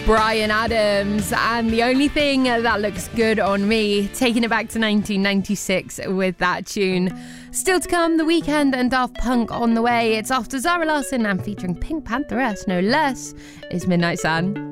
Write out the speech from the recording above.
Bryan Adams, and The Only Thing That Looks Good on Me, taking it back to 1996 with that tune. Still to come, The Weeknd and Daft Punk on the way. It's after Zara Larsson and featuring Pink Pantheress, no less, is Midnight Sun.